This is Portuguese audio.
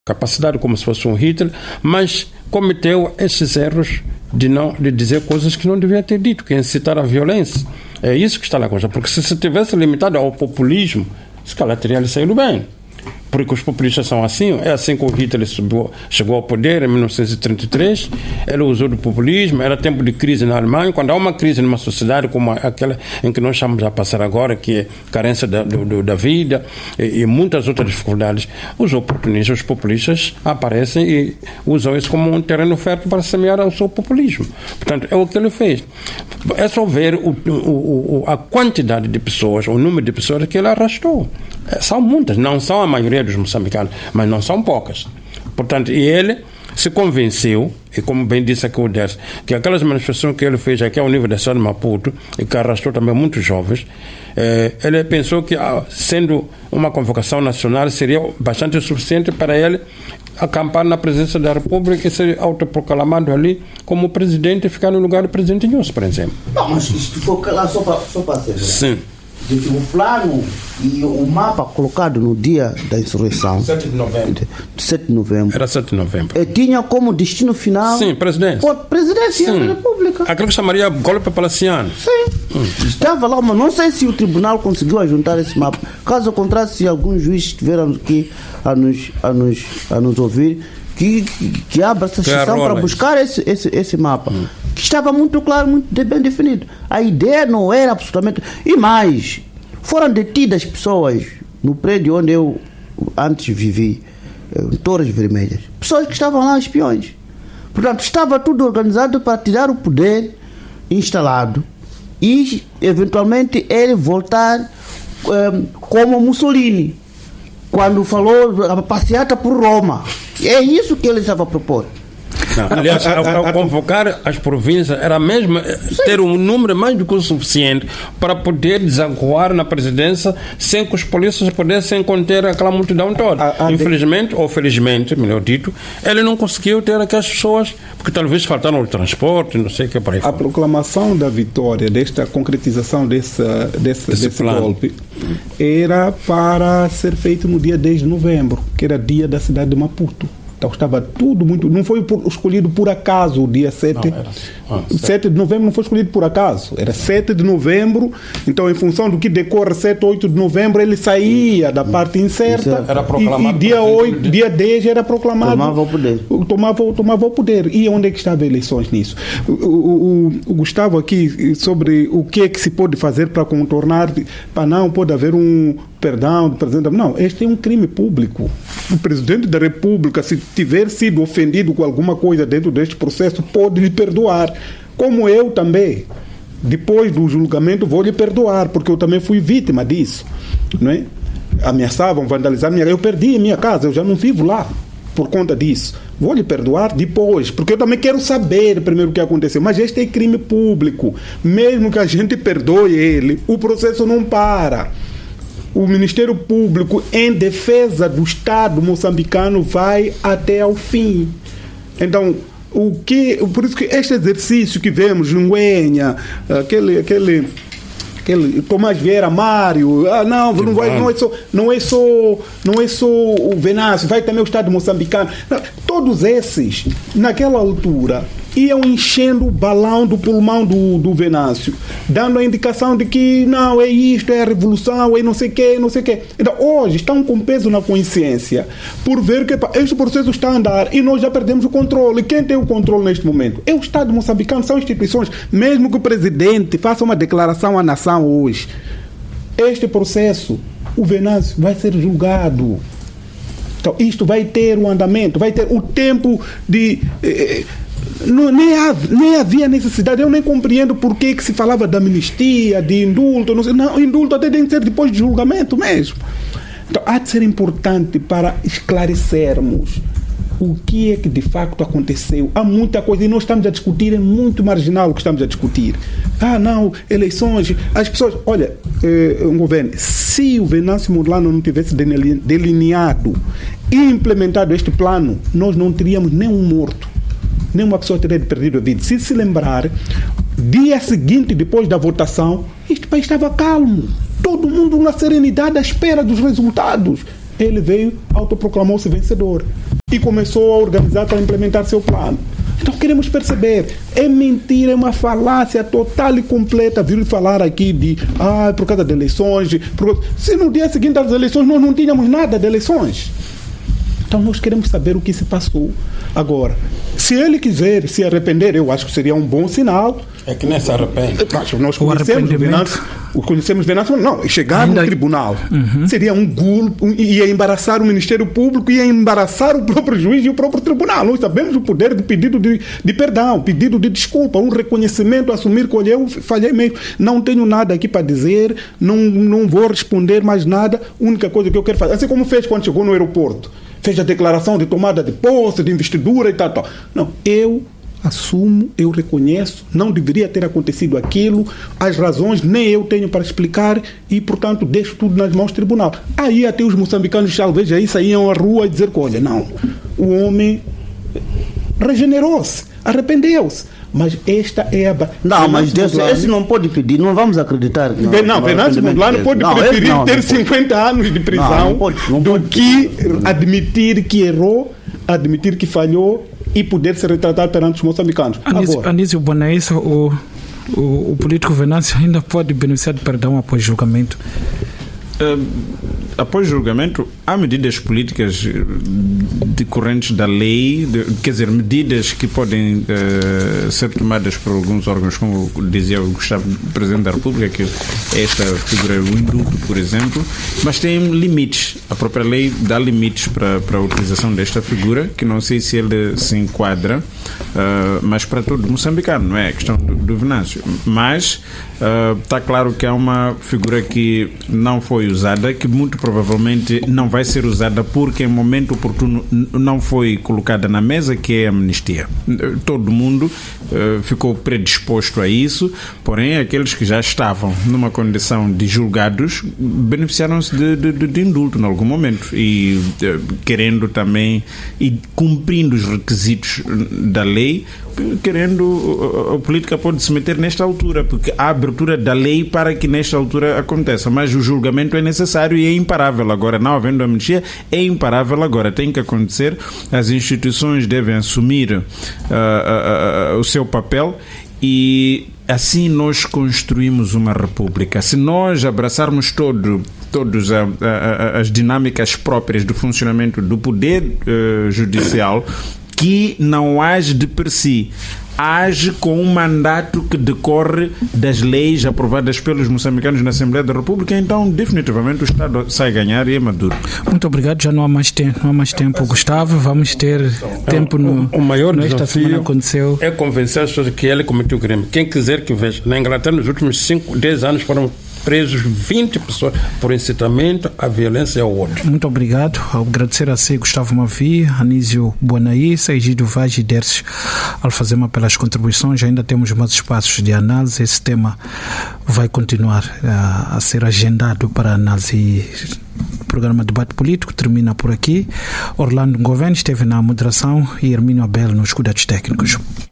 capacidade como se fosse um Hitler, mas cometeu esses erros de dizer coisas que não devia ter dito, que incitar a violência. É isso que está na coisa, porque se tivesse limitado ao populismo, se calhar teria lhe saído bem. Porque os populistas são assim, é assim que o Hitler chegou ao poder em 1933, ele usou do populismo, era tempo de crise na Alemanha, quando há uma crise numa sociedade como aquela em que nós estamos a passar agora, que é carência da vida e muitas outras dificuldades, os oportunistas, os populistas aparecem e usam isso como um terreno fértil para semear o seu populismo. Portanto, é o que ele fez. É só ver a quantidade de pessoas, o número de pessoas que ele arrastou. São muitas, não são a maioria dos moçambicanos, mas não são poucas. Portanto, e ele se convenceu, e como bem disse aqui o Dersi, que aquelas manifestações que ele fez aqui ao nível da cidade de Maputo, e que arrastou também muitos jovens, ele pensou que, sendo uma convocação nacional, seria bastante suficiente para ele acampar na presença da República e ser autoproclamado ali como presidente e ficar no lugar do presidente Inhosso, por exemplo. Não, mas isto foi lá só para ser. Sim. O plano e o mapa colocado no dia da insurreição 7 de novembro. 7 de novembro. Era 7 de novembro. Tinha como destino final. Sim, presidência. Presidência da República. Aquilo que chamaria golpe palaciano. Sim. Estava lá, mas não sei se o tribunal conseguiu ajuntar esse mapa. Caso contrário, se algum juiz estiver aqui a nos ouvir, que abra essa sessão para buscar esse mapa. Que estava muito claro, muito bem definido. A ideia não era absolutamente... E mais, foram detidas pessoas no prédio onde eu antes vivi, Torres Vermelhas. Pessoas que estavam lá, espiões. Portanto, estava tudo organizado para tirar o poder instalado e, eventualmente, ele voltar como Mussolini, quando falou a passeata por Roma. É isso que ele estava a propor. Não, aliás, ao convocar as províncias, era mesmo ter um número mais do que o suficiente para poder desaguar na presidência sem que os polícias pudessem conter aquela multidão toda. Infelizmente, ou felizmente, melhor dito, ele não conseguiu ter aquelas pessoas, porque talvez faltaram o transporte, não sei o que para aí. A proclamação da vitória, desta concretização desse golpe, era para ser feito no dia 10 de novembro, que era dia da cidade de Maputo. Então estava tudo muito... Não foi escolhido por acaso o dia 7. Não, 7 de novembro não foi escolhido por acaso. Era 7 de novembro. Então, em função do que decorre 7 ou 8 de novembro, ele saía da parte incerta. Era proclamado. E dia 10 era proclamado. Tomava o poder. Tomava o poder. E onde é que estavam eleições nisso? O Gustavo aqui, sobre o que é que se pode fazer para contornar, para não pode haver um perdão do presidente. Não, este é um crime público. O presidente da República, se tiver sido ofendido com alguma coisa dentro deste processo, pode lhe perdoar. Como eu também, depois do julgamento, vou lhe perdoar, porque eu também fui vítima disso. Não é? Ameaçavam vandalizar minha casa. Eu perdi a minha casa, eu já não vivo lá por conta disso. Vou lhe perdoar depois, porque eu também quero saber primeiro o que aconteceu. Mas este é crime público. Mesmo que a gente perdoe ele, o processo não para. O Ministério Público, em defesa do Estado moçambicano, vai até ao fim. Então, por isso que este exercício que vemos em Nguenha, aquele Tomás Vieira Mário, não é só o Venâncio, vai também o Estado moçambicano. Não, todos esses, naquela altura, iam enchendo o balão do pulmão do Venâncio, dando a indicação de que não, é isto, é a revolução, é não sei o quê, não sei o quê. Então, hoje estão com peso na consciência por ver que este processo está a andar e nós já perdemos o controle. Quem tem o controle neste momento? É o Estado moçambicano, são instituições. Mesmo que o presidente faça uma declaração à nação hoje, este processo, o Venâncio vai ser julgado. Então, isto vai ter um andamento, vai ter o tempo de... nem havia necessidade. Eu nem compreendo por que se falava de amnistia, de indulto. Não, indulto até tem que ser depois de julgamento mesmo. Então, há de ser importante para esclarecermos o que é que de facto aconteceu. Há muita coisa e nós estamos a discutir, é muito marginal o que estamos a discutir. Não, eleições, as pessoas... Olha, um governo, se o Venâncio Mondlane não tivesse delineado e implementado este plano, nós não teríamos nenhum morto. Nenhuma pessoa teria perdido a vida. Se lembrar, dia seguinte, depois da votação, este país estava calmo. Todo mundo na serenidade à espera dos resultados. Ele veio, autoproclamou-se vencedor. e começou a organizar para implementar seu plano. Então queremos perceber, é mentira, é uma falácia total e completa vir falar aqui de por causa de eleições, se no dia seguinte das eleições nós não tínhamos nada de eleições. Então nós queremos saber o que se passou. Agora, se ele quiser se arrepender, eu acho que seria um bom sinal. É que nem se arrepende. Nós conhecemos Venâncio, não, chegar no tribunal seria um gulpo, ia embaraçar o Ministério Público, ia embaraçar o próprio juiz e o próprio tribunal. Nós sabemos o poder de pedido de perdão, pedido de desculpa, um reconhecimento, assumir que eu falhei mesmo. Não tenho nada aqui para dizer, não vou responder mais nada. A única coisa que eu quero fazer, assim como fez quando chegou no aeroporto, fez a declaração de tomada de posse, de investidura e tal. Não, eu assumo, eu reconheço, não deveria ter acontecido aquilo, as razões nem eu tenho para explicar e, portanto, deixo tudo nas mãos do tribunal. Aí até os moçambicanos, talvez, aí saíam à rua e dizer que, olha, não, o homem regenerou-se, arrependeu-se. Mas esta é a... Não, mas esse não pode pedir, não vamos acreditar. Não, Venâncio Mondlane pode preferir ter 50 anos de prisão do que admitir que errou, admitir que falhou e poder se retratar perante os moçambicanos. Anísio Bonaissa, o político Venâncio ainda pode beneficiar de perdão após julgamento? Após julgamento, há medidas políticas decorrentes da lei, quer dizer, medidas que podem ser tomadas por alguns órgãos, como dizia o Gustavo, Presidente da República, que esta figura é o indulto, por exemplo, mas tem limites. A própria lei dá limites para a utilização desta figura, que não sei se ele se enquadra, mas para todo moçambicano, não é a questão do Venâncio. Mas está claro que é uma figura que não foi usada, que muito provavelmente não vai ser usada porque em momento oportuno não foi colocada na mesa, que é a amnistia. Todo mundo ficou predisposto a isso, porém aqueles que já estavam numa condição de julgados beneficiaram-se de indulto em algum momento e querendo também e cumprindo os requisitos da lei, querendo, a política pode se meter nesta altura, porque há abertura da lei para que nesta altura aconteça, mas o julgamento é necessário e é imparável agora, não havendo amnistia, é imparável agora, tem que acontecer, as instituições devem assumir o seu papel e assim nós construímos uma república. Se nós abraçarmos todas as dinâmicas próprias do funcionamento do poder judicial, que não age de per si, age com um mandato que decorre das leis aprovadas pelos moçambicanos na Assembleia da República, então definitivamente o Estado sai a ganhar e é maduro. Muito obrigado, já não há mais tempo, Gustavo, vamos ter tempo o maior desafio aconteceu. É convencer as pessoas que ele cometeu o crime. Quem quiser que veja, na Inglaterra nos últimos 10 anos foram presos 20 pessoas por incitamento à violência e ao ódio. Muito obrigado. Agradecer a si, Gustavo Mavi, Anísio Bonaissa, Egídio Vaz e Dercy Alfazema pelas contribuições. Ainda temos mais espaços de análise. Esse tema vai continuar a ser agendado para análise. O programa Debate Político termina por aqui. Orlando Governo esteve na moderação e Hermínio Abel nos cuidados técnicos.